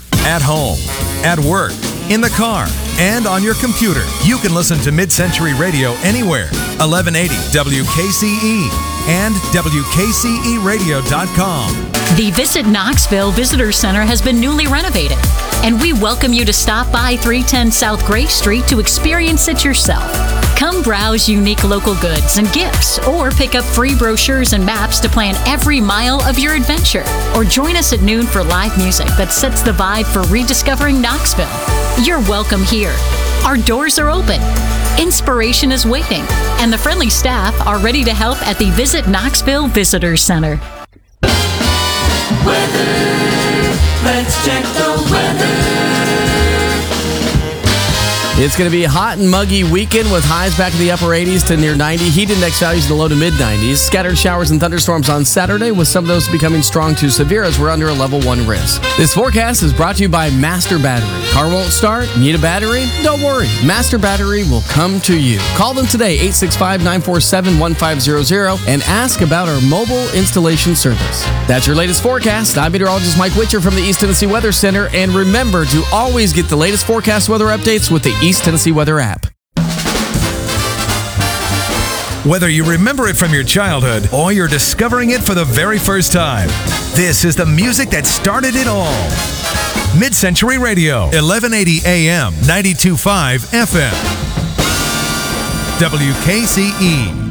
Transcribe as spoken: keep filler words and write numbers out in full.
At home, at work, in the car, and on your computer, you can listen to Mid-Century Radio anywhere. eleven eighty W K C E and W K C E radio dot com. The Visit Knoxville Visitor Center has been newly renovated, and we welcome you to stop by three ten South Gray Street to experience it yourself. Come browse unique local goods and gifts, or pick up free brochures and maps to plan every mile of your adventure. Or join us at noon for live music that sets the vibe for rediscovering Knoxville. You're welcome here. Our doors are open. Inspiration is waiting, and the friendly staff are ready to help at the Visit Knoxville Visitor Center. Weather. Let's check the weather. It's going to be a hot and muggy weekend with highs back in the upper eighties to near ninety. Heat index values in the low to mid nineties. Scattered showers and thunderstorms on Saturday, with some of those becoming strong to severe as we're under a level one risk. This forecast is brought to you by Master Battery. Car won't start? Need a battery? Don't worry. Master Battery will come to you. Call them today, eight six five, nine four seven, one five zero zero, and ask about our mobile installation service. That's your latest forecast. I'm meteorologist Mike Witcher from the East Tennessee Weather Center. And remember to always get the latest forecast weather updates with the East Tennessee Weather app. Whether you remember it from your childhood or you're discovering it for the very first time, this is the music that started it all. Mid-Century Radio, eleven eighty A M, ninety-two point five F M. W K C E.